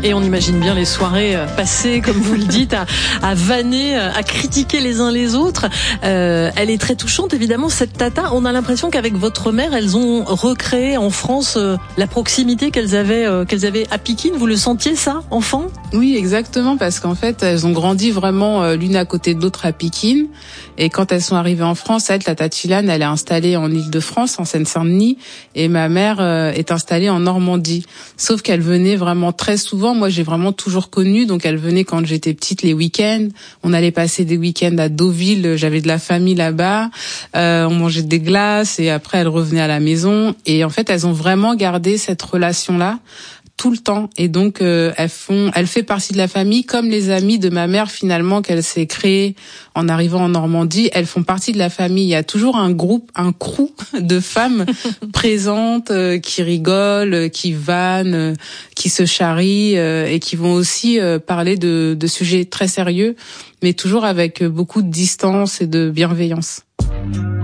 Et on imagine bien les soirées passées, comme vous le dites, à vanner, à critiquer les uns les autres. Elle est très touchante, évidemment, cette Tata. On a l'impression qu'avec votre mère, elles ont recréé en France la proximité qu'elles avaient à Pikine. Vous le sentiez, ça, enfant ? Oui, exactement, parce qu'en fait, elles ont grandi vraiment l'une à côté de l'autre à Pikine. Et quand elles sont arrivées en France, la Tata Tilane, elle est installée en Île-de-France, en Seine-Saint-Denis, et ma mère est installée en Normandie. Sauf qu'elle venait vraiment très souvent. Moi, j'ai vraiment toujours connu, donc elle venait quand j'étais petite les week-ends. On allait passer des week-ends à Deauville, j'avais de la famille là-bas. On mangeait des glaces et après elle revenait à la maison. Et en fait, elles ont vraiment gardé cette relation-là tout le temps, et donc elle fait partie de la famille, comme les amis de ma mère finalement qu'elle s'est créée en arrivant en Normandie. Elles font partie de la famille. Il y a toujours un crew de femmes présentes qui rigolent, qui vannent, qui se charrient et qui vont aussi parler de sujets très sérieux, mais toujours avec beaucoup de distance et de bienveillance.